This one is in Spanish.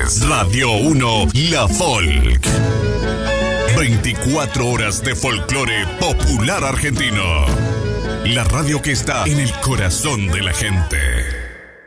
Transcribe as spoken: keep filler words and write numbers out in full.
Radio uno, La Folk. veinticuatro horas de folclore popular argentino. La radio que está en el corazón de la gente.